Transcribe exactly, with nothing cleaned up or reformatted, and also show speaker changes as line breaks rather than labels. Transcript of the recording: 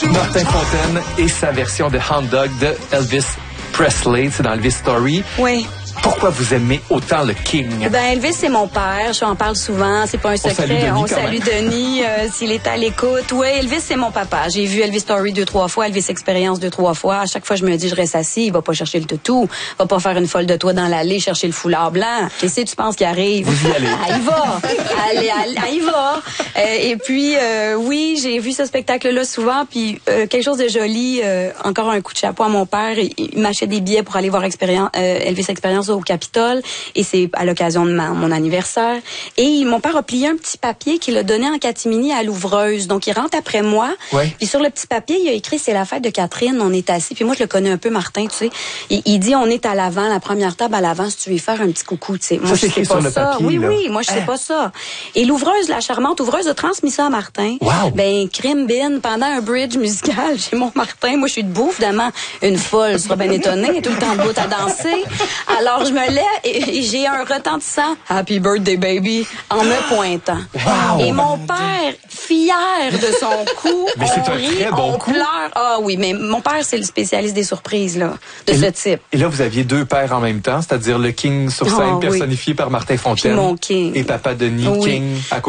Martin Fontaine et sa version de Hound Dog de Elvis Presley, c'est dans Elvis Story.
Oui.
Pourquoi vous aimez autant le King?
Ben Elvis, c'est mon père. Je en parle souvent. C'est pas un secret.
On salue Denis,
On salue Denis euh, s'il est à l'écoute. Oui, Elvis, c'est mon papa. J'ai vu Elvis Story deux, trois fois, Elvis Experience deux, trois fois. À chaque fois, je me dis, je reste assis. Il va pas chercher le toutou. Il va pas faire une folle de toi dans l'allée, chercher le foulard blanc. Qu'est-ce que tu penses qu'il arrive?
Vous y allez.
Ah, il va. Allez, allez, ah, il va. Euh, et puis, euh, oui, j'ai vu ce spectacle-là souvent. Puis, euh, quelque chose de joli. Euh, encore un coup de chapeau à mon père. Il, il m'achetait des billets pour aller voir expérience, euh, Elvis Experience au Capitole. Et c'est à l'occasion de ma, mon anniversaire. Et mon père a plié un petit papier qu'il a donné en catimini à l'ouvreuse. Donc, il rentre après moi.
Ouais.
Puis sur le petit papier, il a écrit « C'est la fête de Catherine, on est assis ». Puis moi, je le connais un peu, Martin, tu sais. Il, il dit « On est à l'avant, la première table à l'avant, si tu veux faire un petit coucou ». Tu sais. Moi, je sais pas ça.
Papier,
oui,
là.
oui, moi, je sais
hein?
pas ça. Et l'ouvreuse, la charmante ouvreuse, a transmis ça à Martin.
Wow.
Ben, crime bin, pendant un bridge musical chez mon Martin, moi, je suis debout, évidemment, une folle sera bien étonnée, tout le temps debout à danser. Alors, je me lève et, et j'ai un retentissant « Happy birthday, baby » en me pointant.
Wow.
Et mon père, fier de son coup,
Mais c'est
on
un
rit,
très bon
on
coup.
pleure. Ah oui, mais mon père, c'est le spécialiste des surprises, là, de
Et
ce
là-
type.
Et là, vous aviez deux pères en même temps, c'est-à-dire le King sur scène
Ah, oui.
personnifié par Martin Fontaine
Puis mon King.
et Papa Denis
Oui.
King à